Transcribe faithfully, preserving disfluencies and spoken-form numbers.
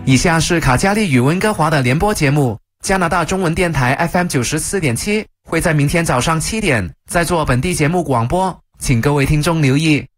以下是卡加利与温哥华的联播节目，加拿大中文电台 F M 九十四点七会在明天早上七点再做本地节目广播，请各位听众留意。